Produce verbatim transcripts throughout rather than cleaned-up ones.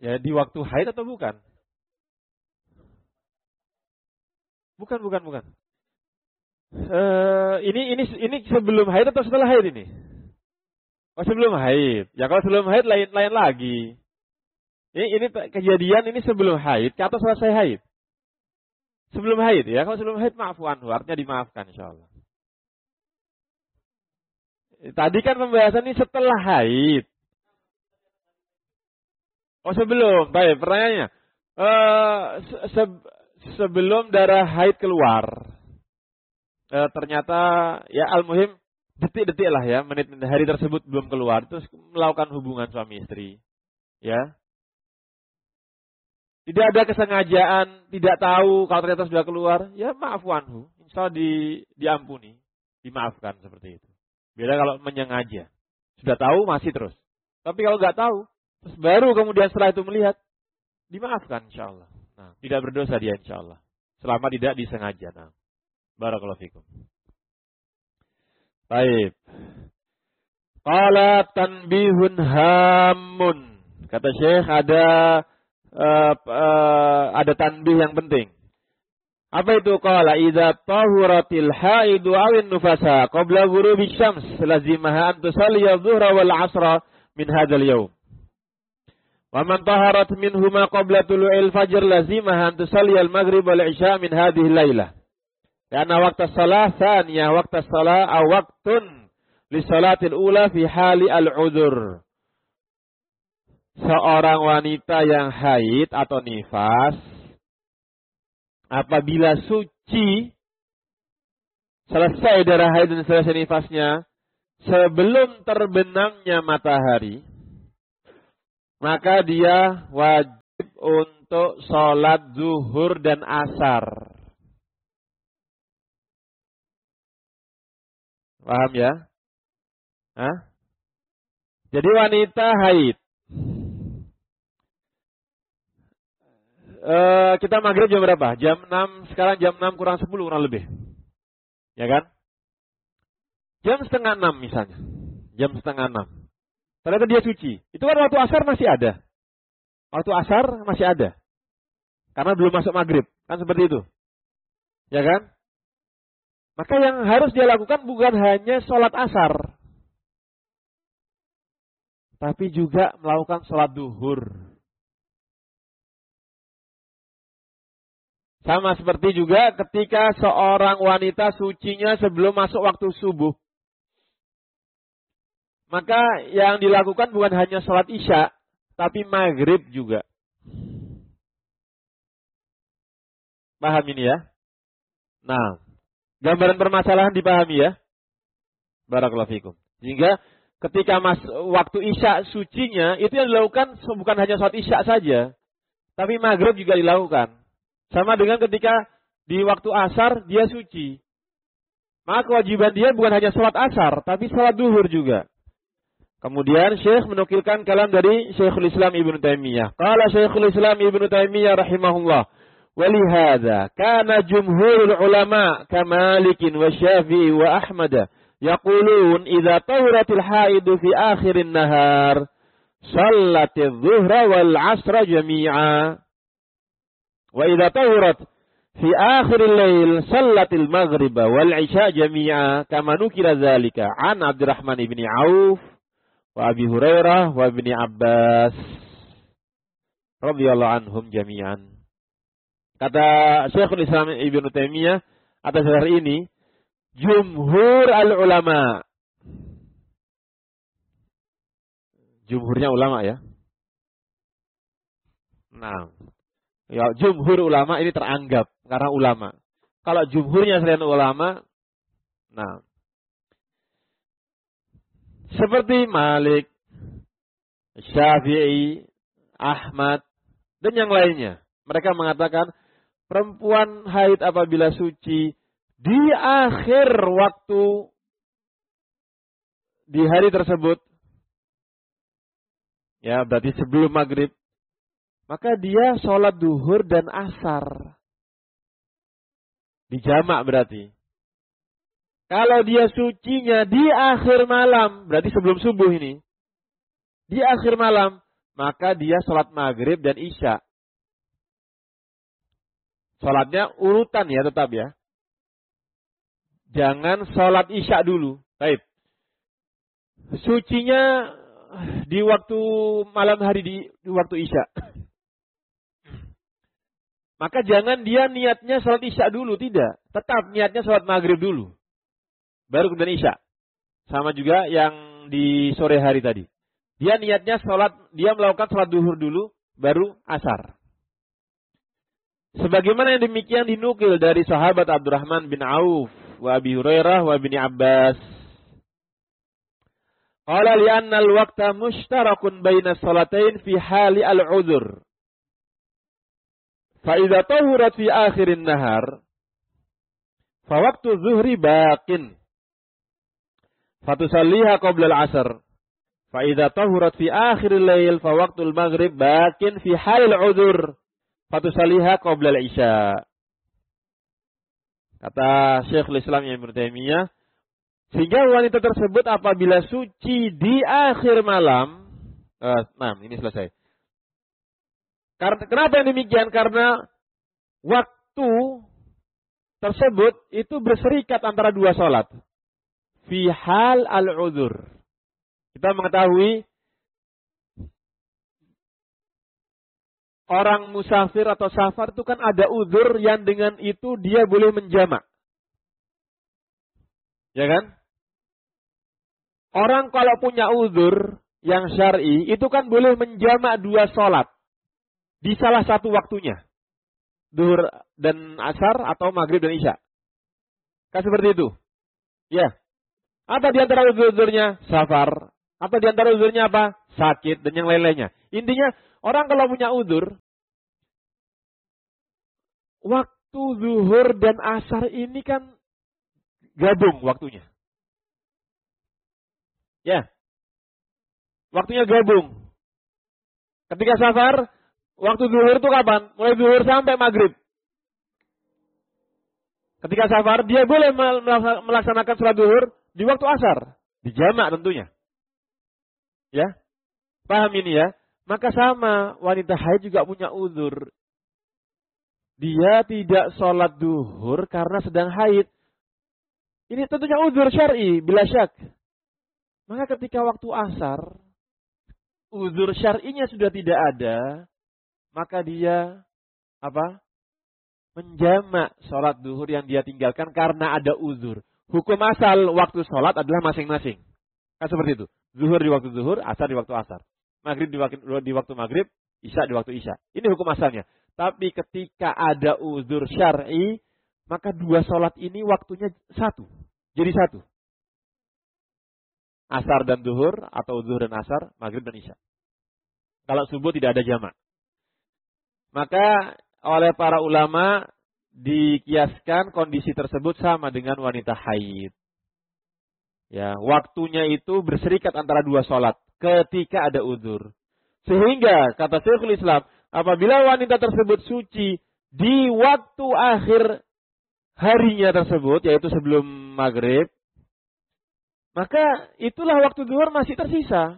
Ya, di waktu haid atau bukan? Bukan, bukan, bukan. Uh, ini ini ini sebelum haid atau setelah haid ini? Oh, sebelum haid. Ya kalau sebelum haid lain lain lagi. Ini ini kejadian ini sebelum haid atau selesai haid? Sebelum haid ya. Kalau sebelum haid maafu anhu, artinya dimaafkan insyaallah. Tadi kan pembahasan ini setelah haid. Oh, sebelum. Baik, pertanyaannya. Uh, se sebelum darah haid keluar. Uh, ternyata ya al-muhim detik-detik lah ya, menit-menit hari tersebut belum keluar, terus melakukan hubungan suami istri. Ya. Tidak ada kesengajaan, tidak tahu kalau ternyata sudah keluar, ya maafu anhu. Insya Allah di, diampuni, dimaafkan seperti itu. Beda kalau menyengaja. Sudah tahu masih terus. Tapi kalau nggak tahu, terus baru kemudian setelah itu melihat, dimaafkan insya Allah. Nah, tidak berdosa dia insya Allah. Selama tidak disengaja. Nah, barakallahu fikum. Baik. Qala tanbihun hamun. Kata Syekh ada uh, uh, ada tanbih yang penting. Apa itu? Qala idza tahuratil haidu awin nufasa qabla ghurubi syams lazimaha an tusalli adh-dhuhra wal 'ashra min hadzal yawm. Wa man taharat minhuma qabla tulu'il fajr lazimaha an tusalli al-maghrib wal 'isha min hadhihi al-lailah. Karena waktu salat tsaniyah waktu salat aw waktun li salatil ula fi hali al-'udzur. Seorang wanita yang haid atau nifas apabila suci selesai darah haid dan selesai nifasnya sebelum terbenamnya matahari, maka dia wajib untuk sholat zuhur dan asar. Paham ya? Hah? Jadi wanita haid. E, kita maghrib jam berapa? Jam enam, sekarang jam enam kurang sepuluh kurang lebih. Ya kan? Jam setengah enam misalnya. Jam setengah enam. Ternyata dia suci. Itu kan waktu asar masih ada. Waktu asar masih ada. Karena belum masuk maghrib. Kan seperti itu. Ya kan? Maka yang harus dia lakukan bukan hanya sholat asar. Tapi juga melakukan sholat duhur. Sama seperti juga ketika seorang wanita sucinya sebelum masuk waktu subuh. Maka yang dilakukan bukan hanya sholat isya, tapi maghrib juga. Paham ini ya? Nah, gambaran permasalahan dipahami ya? Barakallahu fikum. Sehingga ketika mas, waktu isya sucinya, itu yang dilakukan bukan hanya sholat isya saja. Tapi maghrib juga dilakukan. Sama dengan ketika di waktu asar dia suci. Maka kewajiban dia bukan hanya sholat asar, tapi sholat duhur juga. Kemudian Syekh menukilkan kalam dari Syekhul Islam Ibnu Taimiyah. Qala Syekhul Islam Ibnu Taimiyah rahimahullah. Walihada kana jumhurul ulama kamalikin wa syafi'i wa ahmada yaqulun idza tahuratil haidu fi akhirin nahar sallatidh dhuhra wal 'ashra jami'a. Wa idza tahurat fi akhiril lail sallatil maghriba wal 'isha jami'a kama nukira dzalika an Abdurrahman bin Auf wa Abi Hurairah wa Ibnu Abbas radhiyallahu anhum jami'an. Kata Syekhul Islam Ibnu Taimiyah atas dasar ini jumhur al-ulama. Jumhurnya ulama ya. Nah, ya, jumhur ulama ini teranggap karena ulama. Kalau jumhurnya selain ulama, nah, seperti Malik, Syafi'i, Ahmad, dan yang lainnya. Mereka mengatakan perempuan haid apabila suci di akhir waktu di hari tersebut, ya berarti sebelum maghrib, maka dia sholat duhur dan asar. Dijamak berarti. Kalau dia sucinya di akhir malam, berarti sebelum subuh ini. Di akhir malam, maka dia sholat maghrib dan isya. Sholatnya urutan ya tetap ya. Jangan sholat isya dulu. Baik. Sucinya di waktu malam hari di, di waktu isya. Maka jangan dia niatnya sholat isya dulu. Tidak. Tetap niatnya sholat maghrib dulu. Baru kemudian isya. Sama juga yang di sore hari tadi. Dia niatnya sholat, dia melakukan sholat duhur dulu, baru asar. Sebagaimana yang demikian dinukil dari sahabat Abdurrahman bin Auf, wa Abi Hurairah, wa Ibni Abbas. Qala li'anna al-waqta mushtarakun baina salatain fi hali al-udhur. Fa idza tahurat fi akhirin nahar, fa waqtu zuhri baqin. Fatusalliha qabla al-'asr. Fa idza tahurat fi akhiril lail, fa waqtul maghrib baqin fi halil 'udhur. Fatusalliha qabla al-'isya. Kata Syekhul Islam Ibnu Taimiyah, sehingga wanita tersebut apabila suci di akhir malam, eh, nah ini selesai. Karena kenapa yang demikian? Karena waktu tersebut itu berserikat antara dua sholat. Fi hal al-udhur. Kita mengetahui orang musafir atau safar itu kan ada udhur yang dengan itu dia boleh menjamak. Ya kan? Orang kalau punya udhur yang syar'i itu kan boleh menjamak dua sholat di salah satu waktunya. Duhur dan asar atau maghrib dan isya. Kan seperti itu. Ya. Apa di antara udhur-udhurnya? Safar. Apa di antara udhurnya apa? Sakit dan yang lain-lainnya. Intinya orang kalau punya udhur, waktu zuhur dan asar ini kan gabung waktunya. Ya. Waktunya gabung. Ketika safar, waktu zuhur itu kapan? Mulai zuhur sampai maghrib. Ketika safar, dia boleh melaksanakan sholat zuhur di waktu asar. Dijamak tentunya. Ya. Paham ini ya? Maka sama, wanita haid juga punya uzur. Dia tidak sholat duhur karena sedang haid. Ini tentunya uzur syar'i, bila syak. Maka ketika waktu asar, uzur syar'inya sudah tidak ada, maka dia apa? Menjamak sholat duhur yang dia tinggalkan karena ada uzur. Hukum asal waktu sholat adalah masing-masing. Kan seperti itu. Zuhur di waktu zuhur, asar di waktu asar. Maghrib di waktu, di waktu maghrib, isya di waktu isya. Ini hukum asalnya. Tapi ketika ada uzur syar'i, maka dua sholat ini waktunya satu. Jadi satu. Asar dan zuhur, atau zuhur dan asar, maghrib dan isya. Kalau subuh tidak ada jamak. Maka oleh para ulama dikiaskan kondisi tersebut sama dengan wanita haid. Ya, waktunya itu berserikat antara dua sholat ketika ada uzur. Sehingga kata Syekhul Islam, apabila wanita tersebut suci di waktu akhir harinya tersebut, yaitu sebelum maghrib, maka itulah waktu zuhur masih tersisa.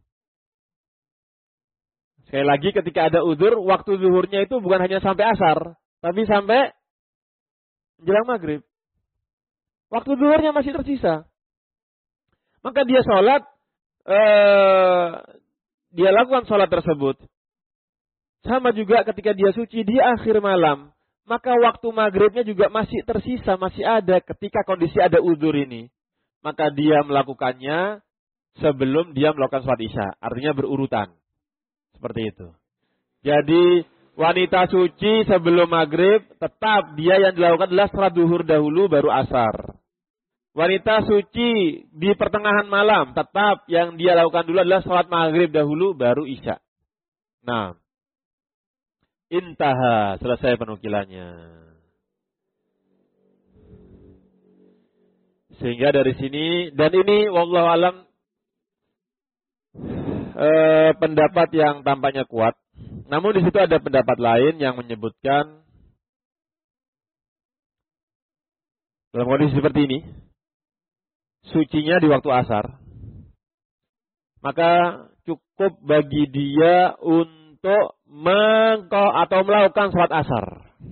Sekali lagi ketika ada uzur, waktu zuhurnya itu bukan hanya sampai asar, tapi sampai menjelang maghrib. Waktu zuhurnya masih tersisa. Maka dia sholat, eh, dia lakukan sholat tersebut. Sama juga ketika dia suci di akhir malam. Maka waktu maghribnya juga masih tersisa, masih ada ketika kondisi ada uzur ini. Maka dia melakukannya sebelum dia melakukan sholat isya. Artinya berurutan. Seperti itu. Jadi wanita suci sebelum maghrib, tetap dia yang dilakukan adalah sholat duhur dahulu baru asar. Wanita suci di pertengahan malam, tetap yang dia lakukan dulu adalah sholat maghrib dahulu, baru isya. Nah, intaha, selesai penukilannya. Sehingga dari sini, dan ini wallahu alam eh, pendapat yang tampaknya kuat. Namun di situ ada pendapat lain yang menyebutkan dalam kondisi seperti ini, sucinya di waktu asar, maka cukup bagi dia untuk mengko atau melakukan salat asar.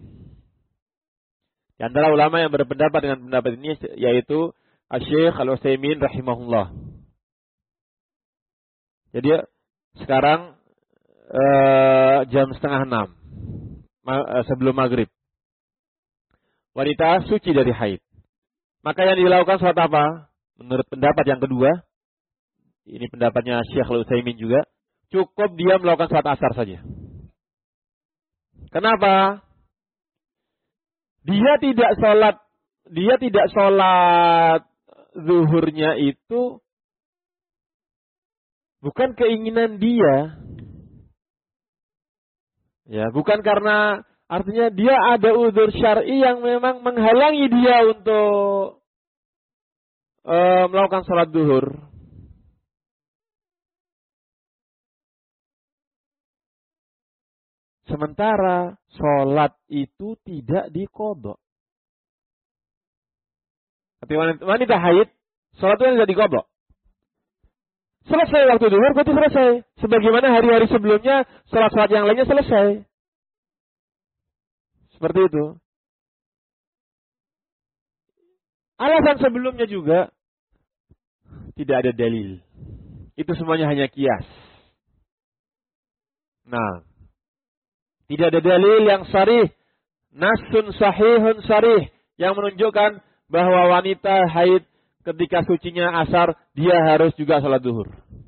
Di antara ulama yang berpendapat dengan pendapat ini yaitu Asy-Syaikh Al-Utsaimin rahimahullah. Jadi sekarang eh, jam setengah enam ma- sebelum maghrib. Wanita suci dari haid. Maka yang dilakukan salat apa? Menurut pendapat yang kedua, ini pendapatnya Syekh Al-Utsaimin juga, cukup dia melakukan salat asar saja. Kenapa? Dia tidak sholat, dia tidak sholat zuhurnya itu bukan keinginan dia. Ya, bukan karena artinya dia ada uzur syar'i yang memang menghalangi dia untuk e, melakukan sholat zuhur. Sementara sholat itu tidak diqadha. Tapi wanita, wanita haid, sholat itu tidak diqadha. Selesai waktu zuhur, berarti selesai. Sebagaimana hari-hari sebelumnya, sholat-sholat yang lainnya selesai. Seperti itu. Alasan sebelumnya juga, tidak ada dalil. Itu semuanya hanya kias. Nah, tidak ada dalil yang sharih, nasun sahihun sharih, yang menunjukkan bahwa wanita haid ketika sucinya asar, dia harus juga sholat zuhur.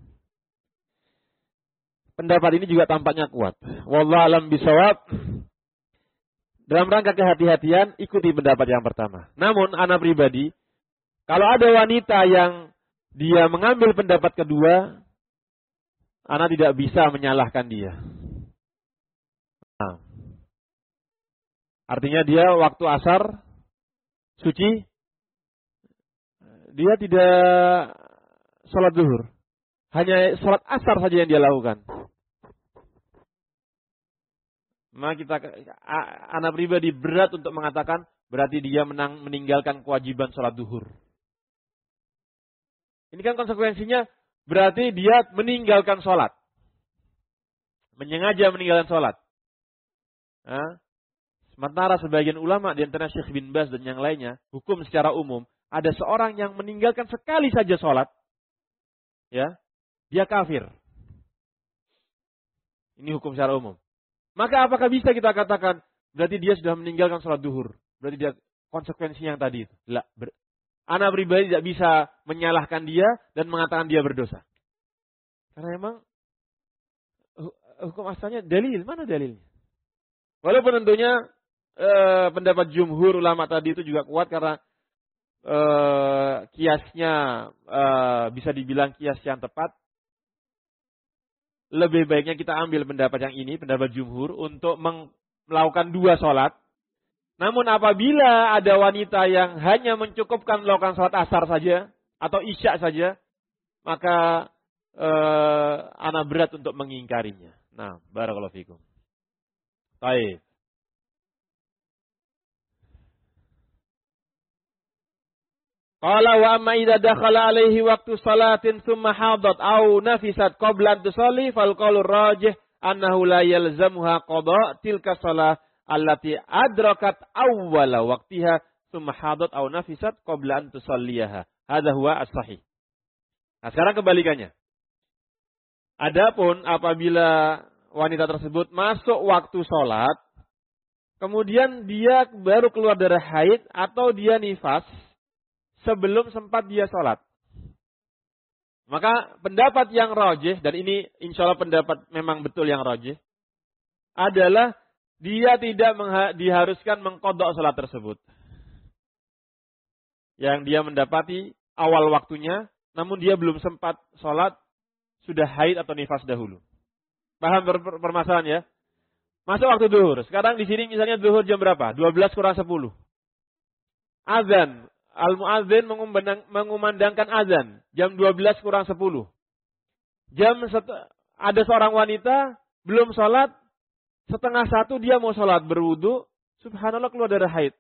Pendapat ini juga tampaknya kuat. Wallahu a'lam bishawab. Dalam rangka kehati-hatian, ikuti pendapat yang pertama. Namun, ana pribadi, kalau ada wanita yang dia mengambil pendapat kedua, ana tidak bisa menyalahkan dia. Nah, artinya dia waktu asar suci, dia tidak sholat zuhur, hanya sholat asar saja yang dia lakukan. Maka kita, anak pribadi berat untuk mengatakan berarti dia menang, meninggalkan kewajiban sholat zuhur. Ini kan konsekuensinya berarti dia meninggalkan sholat, menyengaja meninggalkan sholat. Nah, sementara sebagian ulama di antara Syekh bin Baz dan yang lainnya, hukum secara umum, ada seorang yang meninggalkan sekali saja sholat, ya, dia kafir. Ini hukum secara umum. Maka apakah bisa kita katakan berarti dia sudah meninggalkan sholat duhur? Berarti dia konsekuensinya yang tadi itu. Lah, ber- anak pribadi tidak bisa menyalahkan dia dan mengatakan dia berdosa. Karena memang hukum asalnya dalil, mana dalilnya? Walaupun tentunya eh, pendapat jumhur ulama tadi itu juga kuat karena eh, kiasnya eh, bisa dibilang kias yang tepat. Lebih baiknya kita ambil pendapat yang ini, pendapat jumhur, untuk melakukan dua sholat. Namun apabila ada wanita yang hanya mencukupkan melakukan sholat asar saja, atau isya saja, maka eh, anak berat untuk mengingkarinya. Nah, barakallahu fikum. Baik. Qala wa amma idza dakhala alaihi waqtu salatin thumma hadat aw nafisat qabla an tusalli fal qawlu rajih annahu la yalzamuha qada tilka shalah allati adrakat awwala waqtiha thumma hadat aw nafisat qabla an tusalliyaha. Hadza huwa as-sahih. Nah, sekarang kebalikannya. Adapun apabila wanita tersebut masuk waktu sholat, kemudian dia baru keluar dari haid atau dia nifas sebelum sempat dia sholat, maka pendapat yang rajih, dan ini insya Allah pendapat memang betul yang rajih, adalah dia tidak mengha- diharuskan mengqadha sholat tersebut. Yang dia mendapati awal waktunya, namun dia belum sempat sholat, sudah haid atau nifas dahulu. Paham per- permasalahan ya? Masuk waktu duhur. Sekarang di sini misalnya duhur jam berapa? dua belas kurang sepuluh. Azan. Al-mu'adzin mengumandangkan azan. Jam dua belas kurang sepuluh. Jam set- ada seorang wanita belum sholat. Setengah satu dia mau sholat berwudu. Subhanallah keluar dari haid.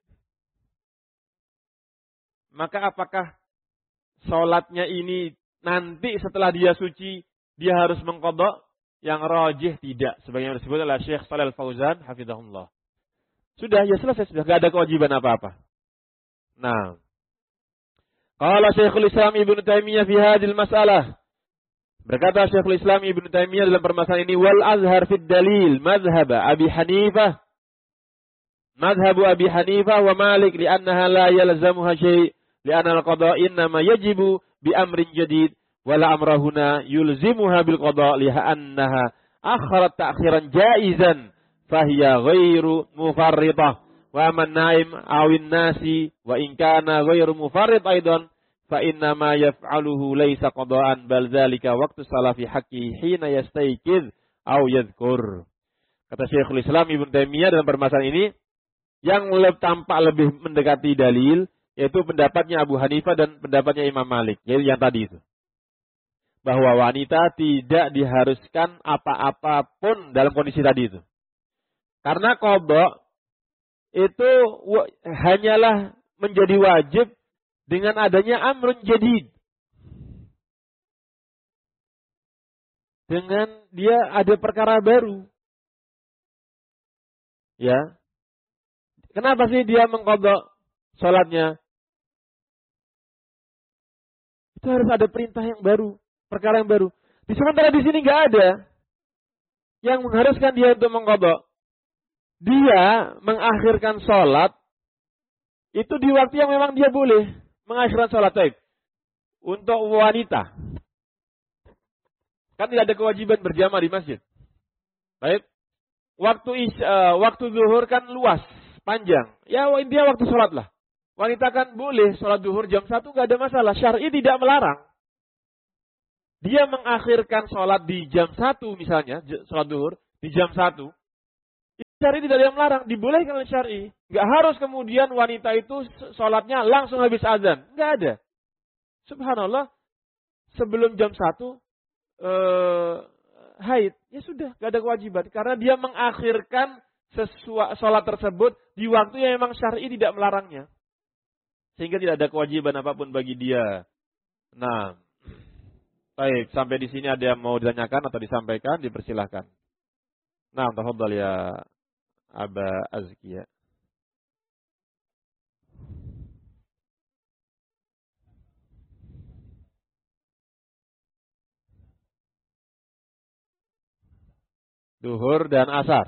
Maka apakah sholatnya ini nanti setelah dia suci dia harus mengqadha? Yang rajih tidak, sebagaimana disebut oleh Syekh Shalal Fauzan hafizahullah. Sudah, ya selesai, sudah enggak ada kewajiban apa-apa. Nah, qala Syekhul Islam Ibnu Taimiyah fi hadhil mas'alah. Berkata Syekhul Islam Ibnu Taimiyah dalam permasalahan ini, wal azhar fid dalil madhhab Abi Hanifah. Madhhab Abi Hanifah wa Malik li'annaha la yalzamuha syai' li'anna al-qada' innama yajibu bi amrin jadid. Wala amrahuna yulzimuha bil qada' li'annaha akharat ta'khiran jaizan fahiya ghairu mufarritah wa man naim awin nasi wa in kana ghairu mufarrit aidan fa inna ma yaf'aluhu laysa qada'an bal dzalika waqtu salafi haqqi hina yastayqiz aw yadhkur. Kata Syekhul Islam Ibnu Taimiyah dalam permasalahan ini yang lebih tampak lebih mendekati dalil yaitu pendapatnya Abu Hanifah dan pendapatnya Imam Malik, yaitu yang tadi itu. Bahwa wanita tidak diharuskan apa-apapun dalam kondisi tadi itu. Karena qadha itu hanyalah menjadi wajib dengan adanya amrun jadid. Dengan dia ada perkara baru. Ya. Kenapa sih dia mengqadha salatnya? Itu harus ada perintah yang baru. Perkara yang baru. Di sementara di sini nggak ada yang mengharuskan dia untuk mengqadha. Dia mengakhirkan sholat itu di waktu yang memang dia boleh mengakhirkan sholat. Taib. Untuk wanita kan tidak ada kewajiban berjamaah di masjid. Baik. Waktu is, uh, waktu zuhur kan luas, panjang. Ya intinya waktu sholat lah. Wanita kan boleh sholat zuhur jam satu nggak ada masalah. Syar'i tidak melarang. Dia mengakhirkan sholat di jam satu misalnya, sholat zuhur di jam satu. Syar'i tidak ada yang melarang, dibolehkan oleh syar'i. Nggak harus kemudian wanita itu sholatnya langsung habis azan. Nggak ada. Subhanallah, sebelum jam satu, eh, haid. Ya sudah, nggak ada kewajiban. Karena dia mengakhirkan sesuatu sholat tersebut di waktu yang memang syar'i tidak melarangnya. Sehingga tidak ada kewajiban apapun bagi dia. Nah, baik, sampai di sini ada yang mau ditanyakan atau disampaikan, dipersilahkan. Nah, tafadhal ya Aba Azkiya. Duhur dan asar.